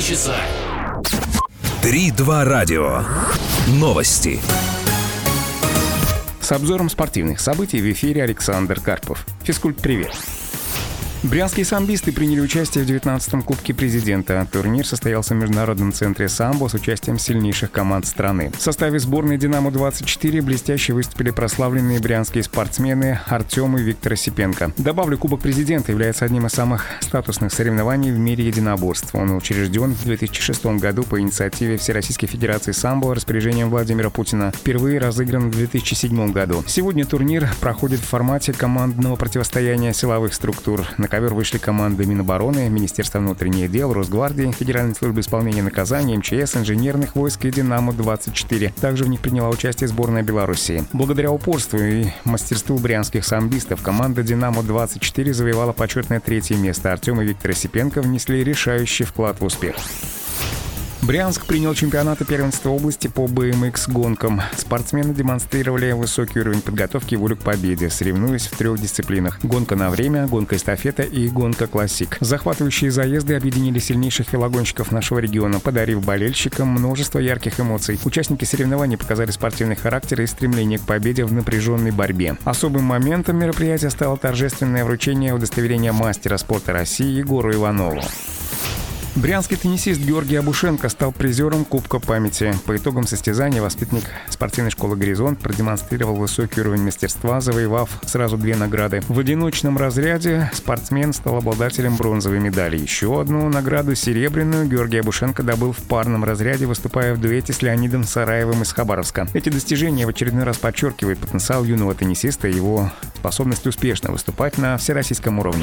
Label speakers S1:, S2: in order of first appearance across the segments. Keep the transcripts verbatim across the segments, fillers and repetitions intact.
S1: часа.
S2: три-два радио. Новости.
S3: С обзором спортивных событий в эфире Александр Карпов. Физкульт-привет. Брянские самбисты приняли участие в девятнадцатом Кубке Президента. Турнир состоялся в Международном центре самбо с участием сильнейших команд страны. В составе сборной «Динамо-двадцать четыре» блестяще выступили прославленные брянские спортсмены Артем и Виктор Осипенко. Добавлю, Кубок Президента является одним из самых статусных соревнований в мире единоборств. Он учрежден в две тысячи шестом году по инициативе Всероссийской Федерации самбо распоряжением Владимира Путина. Впервые разыгран в две тысячи седьмом году. Сегодня турнир проходит в формате командного противостояния силовых структур. На ковер вышли команды Минобороны, Министерства внутренних дел, Росгвардии, Федеральной службы исполнения наказаний, эм че эс, инженерных войск и «Динамо-двадцать четыре». Также в них приняла участие сборная Белоруссии. Благодаря упорству и мастерству брянских самбистов команда «Динамо-двадцать четыре» завоевала почетное третье место. Артем и Виктор Осипенко внесли решающий вклад в успех. Брянск принял чемпионаты первенства области по бэ эм икс-гонкам. Спортсмены демонстрировали высокий уровень подготовки и волю к победе, соревнуясь в трех дисциплинах: гонка на время, гонка-эстафета и гонка классик. Захватывающие заезды объединили сильнейших велогонщиков нашего региона, подарив болельщикам множество ярких эмоций. Участники соревнований показали спортивный характер и стремление к победе в напряженной борьбе. Особым моментом мероприятия стало торжественное вручение удостоверения мастера спорта России Егору Иванову. Брянский теннисист Георгий Абушенко стал призером Кубка памяти. По итогам состязания воспитанник спортивной школы «Горизонт» продемонстрировал высокий уровень мастерства, завоевав сразу две награды. В одиночном разряде спортсмен стал обладателем бронзовой медали. Еще одну награду, серебряную, Георгий Абушенко добыл в парном разряде, выступая в дуэте с Леонидом Сараевым из Хабаровска. Эти достижения в очередной раз подчеркивают потенциал юного теннисиста и его способность успешно выступать на всероссийском уровне.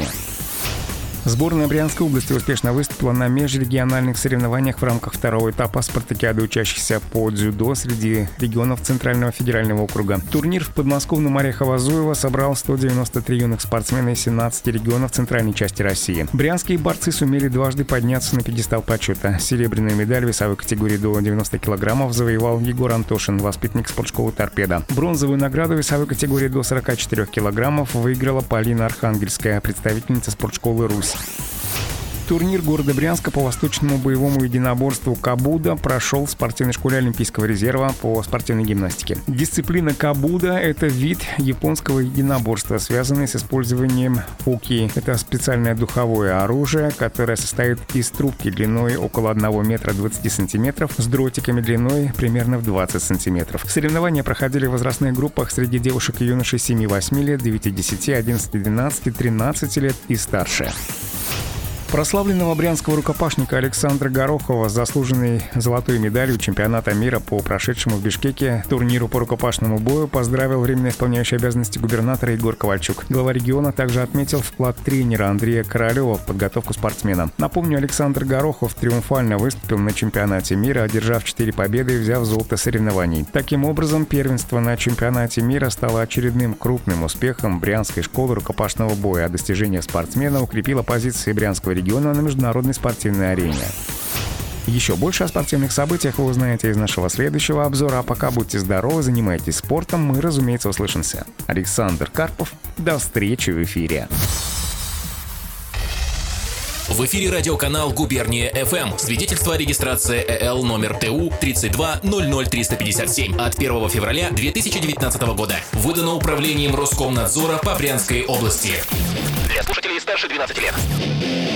S3: Сборная Брянской области успешно выступила на межрегиональных соревнованиях в рамках второго этапа спартакиады учащихся по дзюдо среди регионов Центрального федерального округа. Турнир в подмосковном Орехово-Зуево собрал сто девяносто три юных спортсмена из семнадцати регионов центральной части России. Брянские борцы сумели дважды подняться на пьедестал почета. Серебряную медаль в весовой категории до девяноста килограммов завоевал Егор Антошин, воспитанник спортшколы «Торпедо». Бронзовую награду в весовой категории до сорока четырёх килограммов выиграла Полина Архангельская, представительница спортшколы «Русь». Турнир города Брянска по восточному боевому единоборству «Кабуда» прошел в спортивной школе Олимпийского резерва по спортивной гимнастике. Дисциплина «Кабуда» — это вид японского единоборства, связанный с использованием уки. Это специальное духовое оружие, которое состоит из трубки длиной около одного метра двадцати сантиметров с дротиками длиной примерно в двадцать сантиметров. Соревнования проходили в возрастных группах среди девушек и юношей семи-восьми лет, девяти-десяти, одиннадцати-двенадцати, тринадцати лет и старше. Прославленного брянского рукопашника Александра Горохова с заслуженной золотой медалью чемпионата мира по прошедшему в Бишкеке турниру по рукопашному бою поздравил временно исполняющий обязанности губернатора Егор Ковальчук. Глава региона также отметил вклад тренера Андрея Королева в подготовку спортсмена. Напомню, Александр Горохов триумфально выступил на чемпионате мира, одержав четыре победы и взяв золото соревнований. Таким образом, первенство на чемпионате мира стало очередным крупным успехом Брянской школы рукопашного боя, а достижение спортсмена укрепило позиции брянского региона на международной спортивной арене. Еще больше о спортивных событиях вы узнаете из нашего следующего обзора. А пока будьте здоровы, занимайтесь спортом. Мы, разумеется, услышимся. Александр Карпов. До встречи в эфире.
S1: В эфире радиоканал «Губерния эф эм». Свидетельство о регистрации э л номер тэ у тридцать два ноль ноль триста пятьдесят семь от первого февраля две тысячи девятнадцатого года. Выдано управлением Роскомнадзора по Брянской области. Для слушателей старше двенадцати лет.